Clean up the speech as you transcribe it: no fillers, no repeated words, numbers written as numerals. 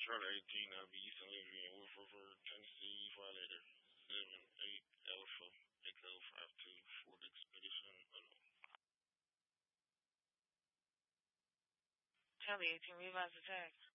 Charlie 18, I'll be East Olivia, Wolf River, Tennessee, Violator 7, 8, Alpha, Echo 52, Ford Expedition, Charlie 18, Levi's attack.